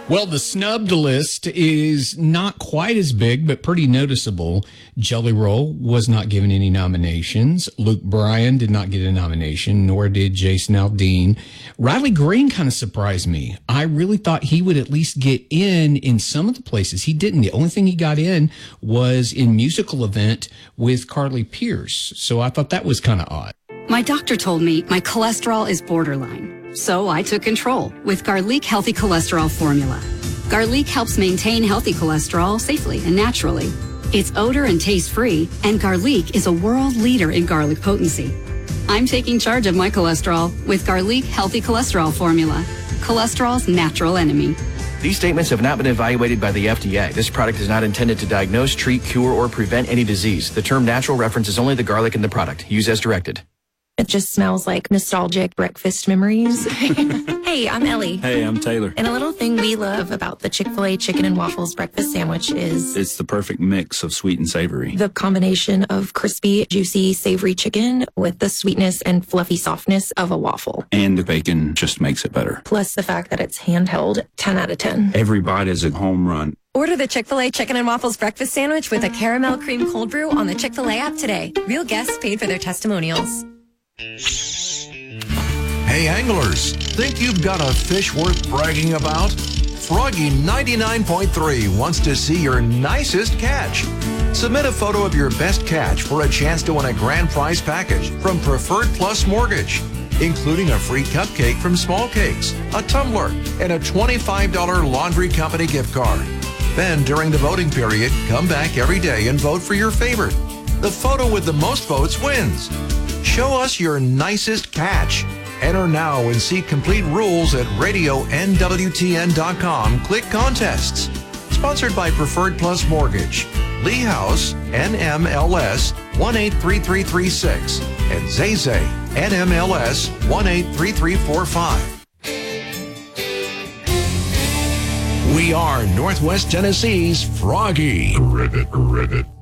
Well, the snubbed list is not quite as big, but pretty noticeable. Jelly Roll was not given any nominations. Luke Bryan did not get a nomination, nor did Jason Aldean. Riley Green kind of surprised me. I really thought he would at least get in some of the places. He didn't. The only thing he got in was in musical event with Carly Pearce. So I thought that was kind of odd. My doctor told me my cholesterol is borderline. So I took control with Garlic Healthy Cholesterol Formula. Garlic helps maintain healthy cholesterol safely and naturally. It's odor and taste free, and Garlic is a world leader in garlic potency. I'm taking charge of my cholesterol with Garlic Healthy Cholesterol Formula. Cholesterol's natural enemy. These statements have not been evaluated by the FDA. This product is not intended to diagnose, treat, cure, or prevent any disease. The term natural references only the garlic in the product. Use as directed. It just smells like nostalgic breakfast memories. Hey, I'm Ellie. Hey, I'm Taylor. And a little thing we love about the Chick-fil-A chicken and waffles breakfast sandwich is it's the perfect mix of sweet and savory. The combination of crispy, juicy, savory chicken with the sweetness and fluffy softness of a waffle. And the bacon just makes it better. Plus the fact that it's handheld, 10 out of 10. Every bite is a home run. Order the Chick-fil-A Chicken and Waffles Breakfast Sandwich with a caramel cream cold brew on the Chick-fil-A app today. Real guests paid for their testimonials. Hey anglers, think you've got a fish worth bragging about? Froggy 99.3 wants to see your nicest catch. Submit a photo of your best catch for a chance to win a grand prize package from Preferred Plus Mortgage, including a free cupcake from Small Cakes, a tumbler, and a $25 laundry company gift card. Then during the voting period, come back every day and vote for your favorite. The photo with the most votes wins. Show us your nicest catch. Enter now and see complete rules at radionwtn.com. Click contests. Sponsored by Preferred Plus Mortgage, Lee House, NMLS 183336, and Zay NMLS 183345. We are Northwest Tennessee's Froggy. Ribbit.